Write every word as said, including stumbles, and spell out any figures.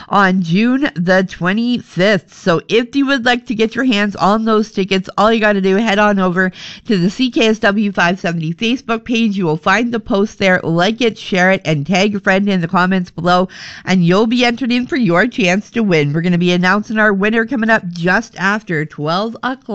on June the twenty-fifth. So if you would like to get your hands on those tickets, all you got to do, head on over to the C K S W five seventy Facebook page. You will find the post there. Like it, share it, and tag your friend in the comments below, and you'll be entered in for your chance to win. We're going to be announcing our winner coming up just after twelve o'clock.